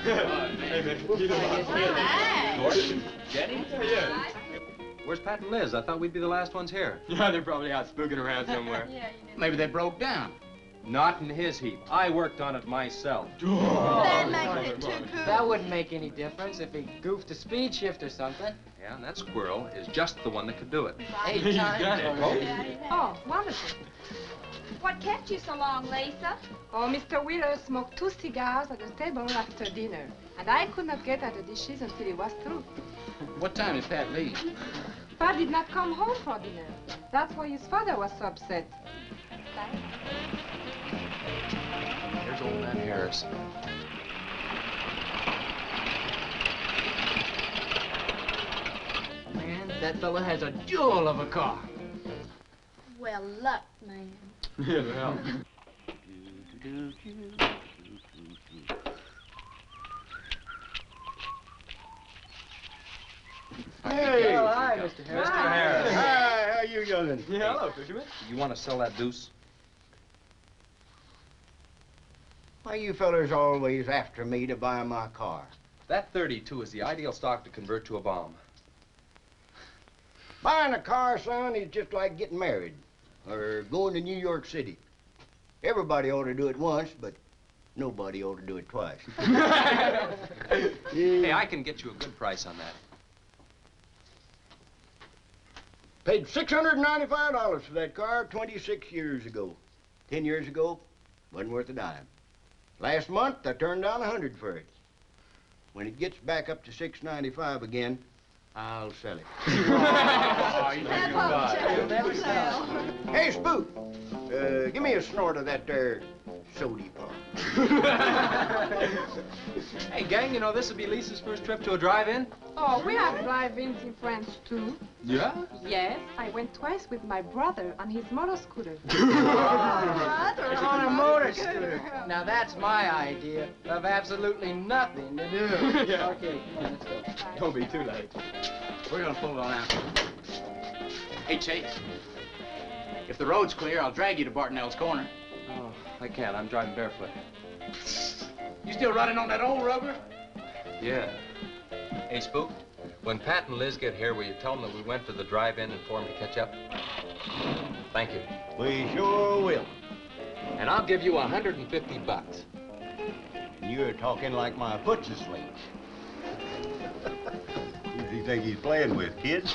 Hey, man. Gordon? Jenny? Yeah. Where's Pat and Liz? I thought we'd be the last ones here. Yeah, they're probably out spooking around somewhere. Maybe they broke down. Not in his heap. I worked on it myself. That makes it too cool. That wouldn't make any difference if he goofed a speed shift or something. Yeah, and that squirrel is just the one that could do it. He's done it. Oh, wonderful. What kept you so long, Lisa? Oh, Mr. Wheeler smoked 2 cigars at the table after dinner, and I could not get at the dishes until he was through. What time did Pat leave? Pat did not come home for dinner. That's why his father was so upset. Here's old man Harris. Man, that fella has a jewel of a car. Well, luck, man. Yeah, well. Hey! Oh, hi, Mr. Harris. Mr. Harris. Hi, how you youngin'? Yeah, hello, fisherman. You want to sell that deuce? Why you fellers always after me to buy my car? That 32 is the ideal stock to convert to a bomb. Buying a car, son, is just like getting married or going to New York City. Everybody ought to do it once, but nobody ought to do it twice. Hey, I can get you a good price on that. Paid $695 for that car 26 years ago. 10 years ago, wasn't worth a dime. Last month, I turned down $100 for it. When it gets back up to $695 again, I'll sell it. You'll never sell. Hey, Spook, give me a snort of that there sody pop. Hey, gang, you know this will be Lisa's first trip to a drive-in? Oh, we have drive-ins in France, too. Yeah? Yes, I went twice with my brother on his motor scooter. On a motor scooter. Now that's my idea of absolutely nothing to do. Yeah. Okay, let's go. Don't be too late. We're gonna pull it on out. Hey, Chase. If the road's clear, I'll drag you to Bartonell's corner. Oh, I can't. I'm driving barefoot. You still running on that old rubber? Yeah. Hey, Spook, when Pat and Liz get here, will you tell them that we went to the drive-in and for them to catch up? Thank you. We sure will. And I'll give you $150. And you're talking like my foot's asleep. Who does he think he's playing with, kids?